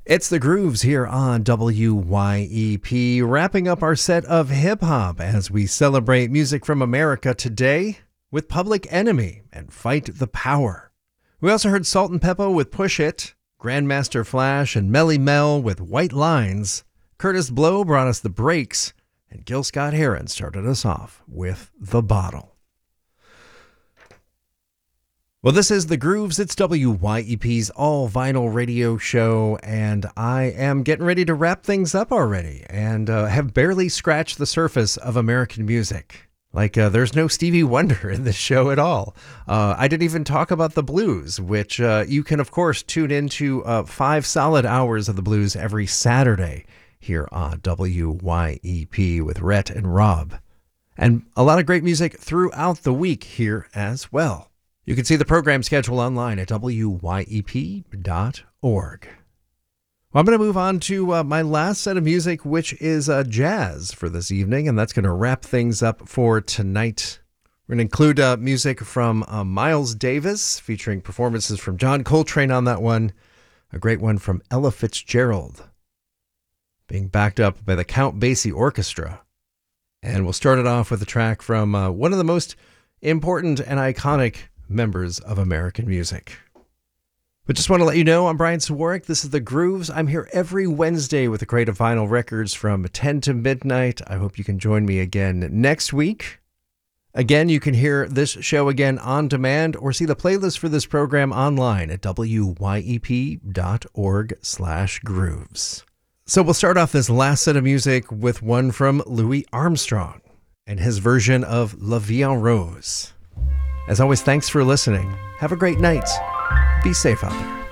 It's the Grooves here on WYEP, wrapping up our set of hip-hop as we celebrate music from America today with Public Enemy and Fight the Power. We also heard Salt-N-Pepa with Push It, Grandmaster Flash and Melly Mel with White Lines, Curtis Blow brought us The Breaks, and Gil Scott-Heron started us off with The Bottle. Well, this is The Grooves. It's WYEP's all-vinyl radio show, and I am getting ready to wrap things up already and have barely scratched the surface of American music. There's no Stevie Wonder in this show at all. I didn't even talk about the blues, which you can, of course, tune into 5 solid hours of the blues every Saturday here on WYEP with Rhett and Rob. And a lot of great music throughout the week here as well. You can see the program schedule online at wyep.org. Well, I'm going to move on to my last set of music, which is jazz for this evening, and that's going to wrap things up for tonight. We're going to include music from Miles Davis, featuring performances from John Coltrane on that one, a great one from Ella Fitzgerald, being backed up by the Count Basie Orchestra. And we'll start it off with a track from one of the most important and iconic members of American music. But just want to let you know, I'm Brian Sawarek. This is The Grooves. I'm here every Wednesday with the Creative Vinyl Records from 10 to midnight. I hope you can join me again next week. Again, you can hear this show again on demand or see the playlist for this program online at wyep.org/grooves. So we'll start off this last set of music with one from Louis Armstrong and his version of La Vie en Rose. As always, thanks for listening. Have a great night. Be safe out there.